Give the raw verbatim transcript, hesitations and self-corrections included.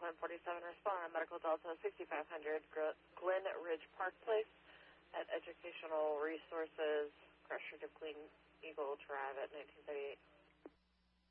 ten forty-seven, respond. Medical Delta sixty-five hundred, Glen Ridge Park Place at Educational Resources, crash rate of Queen Eagle Drive at nineteen thirty-eight.